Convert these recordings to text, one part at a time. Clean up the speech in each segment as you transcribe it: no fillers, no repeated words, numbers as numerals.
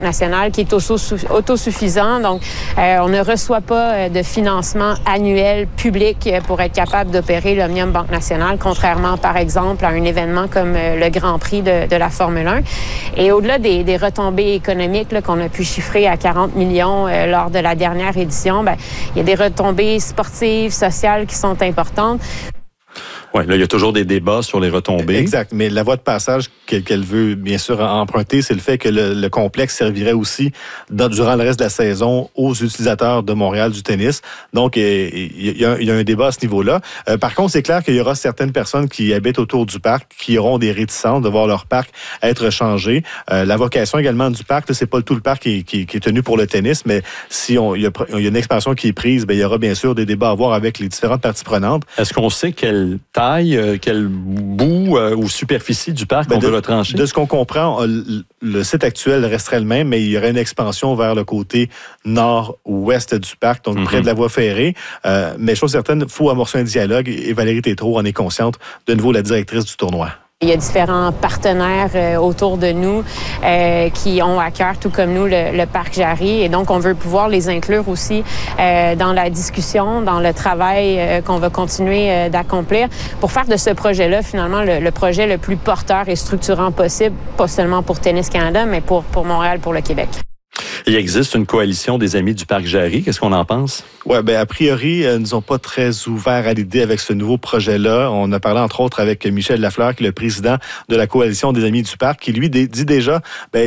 national qui est autosuffisant. Donc, on ne reçoit pas de financement annuel public pour être capable d'opérer l'Omnium Banque Nationale, contrairement, par exemple, à un événement comme le Grand Prix de la Formule 1. Et au-delà des retombées économiques là, qu'on a pu chiffrer à 40 millions lors de la dernière édition, il y a des retombées sportives, sociales qui sont importantes. Oui, là, il y a toujours des débats sur les retombées. Exact, mais la voie de passage qu'elle veut bien sûr emprunter, c'est le fait que le complexe servirait aussi durant le reste de la saison aux utilisateurs de Montréal du tennis. Donc, il y a un débat à ce niveau-là. Par contre, c'est clair qu'il y aura certaines personnes qui habitent autour du parc qui auront des réticences de voir leur parc être changé. La vocation également du parc, c'est pas tout le parc qui est tenu pour le tennis, mais si il y a une expansion qui est prise, il y aura bien sûr des débats à avoir avec les différentes parties prenantes. Est-ce qu'on sait quelle taille, quel bout ou superficie du parc on veut retrancher? De ce qu'on comprend, le site actuel resterait le même, mais il y aurait une expansion vers le côté nord-ouest du parc, donc près de la voie ferrée. Mais chose certaine, il faut amorcer un dialogue et Valérie Tétrault en est consciente, de nouveau la directrice du tournoi. Il y a différents partenaires autour de nous qui ont à cœur, tout comme nous, le parc Jarry. Et donc, on veut pouvoir les inclure aussi dans la discussion, dans le travail qu'on va continuer d'accomplir pour faire de ce projet-là, finalement, le projet le plus porteur et structurant possible, pas seulement pour Tennis Canada, mais pour Montréal, pour le Québec. Il existe une coalition des amis du parc Jarry. Qu'est-ce qu'on en pense? Oui, a priori, ils ne sont pas très ouverts à l'idée avec ce nouveau projet-là. On a parlé, entre autres, avec Michel Lafleur, qui est le président de la coalition des amis du parc, qui, lui, dit déjà,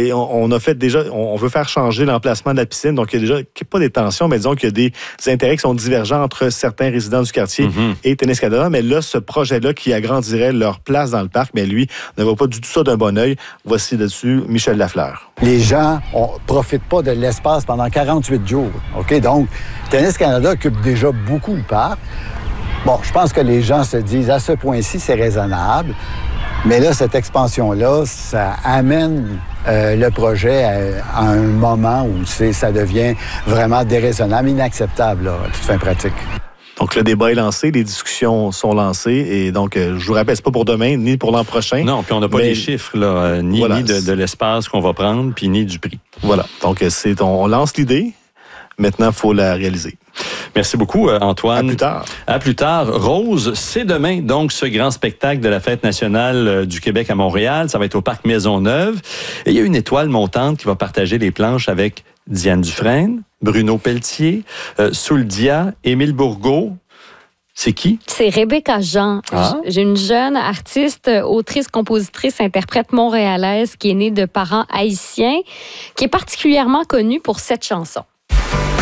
on veut faire changer l'emplacement de la piscine. Donc, il y a déjà, pas des tensions, mais disons qu'il y a des intérêts qui sont divergents entre certains résidents du quartier et Tennis Canada. Mais là, ce projet-là qui agrandirait leur place dans le parc, mais lui, ne voit pas du tout ça d'un bon œil. Voici dessus Michel Lafleur. Les gens profitent pas de l'espace pendant 48 jours. OK? Donc, Tennis Canada occupe déjà beaucoup le parc. Bon, je pense que les gens se disent, à ce point-ci, c'est raisonnable. Mais là, cette expansion-là, ça amène le projet à un moment où ça devient vraiment déraisonnable, inacceptable, là, à toute fin pratique. Donc, le débat est lancé, les discussions sont lancées. Et donc, je vous rappelle, c'est pas pour demain, ni pour l'an prochain. Non, puis on n'a pas les chiffres, là, ni de l'espace qu'on va prendre, puis ni du prix. Voilà. Donc, on lance l'idée. Maintenant, il faut la réaliser. Merci beaucoup, Antoine. À plus tard. À plus tard. Rose, c'est demain, donc, ce grand spectacle de la Fête nationale du Québec à Montréal. Ça va être au Parc Maisonneuve. Et il y a une étoile montante qui va partager les planches avec Diane Dufresne, Bruno Pelletier, Souldia, Émile Bourgault. C'est qui? C'est Rebecca Jean. J'ai une jeune artiste, autrice, compositrice, interprète montréalaise qui est née de parents haïtiens, qui est particulièrement connue pour cette chanson.